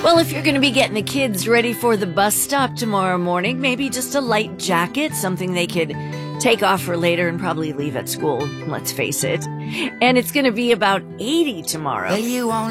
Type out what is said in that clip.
Well, if you're going to be getting the kids ready for the bus stop tomorrow morning, maybe just a light jacket, something they could take off for later and probably leave at school, let's face it. And it's going to be about 80 tomorrow. Well, you won't